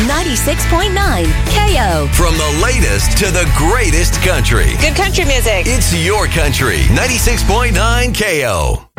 96.9 KO. From the latest to the greatest country. Good country music. It's your country. 96.9 KO.